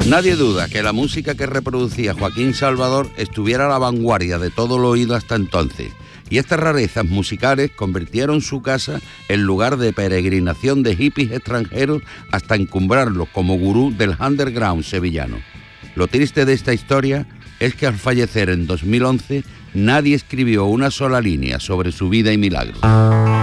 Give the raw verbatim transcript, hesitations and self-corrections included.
Nadie duda que la música que reproducía Joaquín Salvador estuviera a la vanguardia de todo lo oído hasta entonces, y estas rarezas musicales convirtieron su casa en lugar de peregrinación de hippies extranjeros hasta encumbrarlo como gurú del underground sevillano. Lo triste de esta historia es que al fallecer en dos mil once nadie escribió una sola línea sobre su vida y milagros.